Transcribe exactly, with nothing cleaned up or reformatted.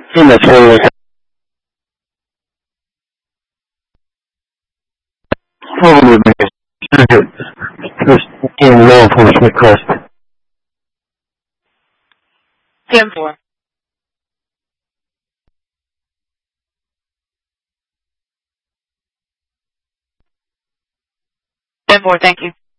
In the toilet. Hold with me. Just in law enforcement quest. ten four. ten four, thank you.